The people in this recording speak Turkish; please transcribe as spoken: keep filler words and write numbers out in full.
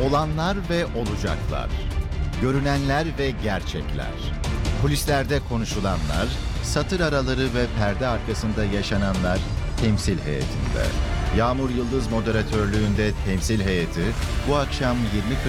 Olanlar ve olacaklar. Görünenler ve gerçekler. Kulislerde konuşulanlar, satır araları ve perde arkasında yaşananlar temsil heyetinde. Yağmur Yıldız moderatörlüğünde temsil heyeti bu akşam yirmi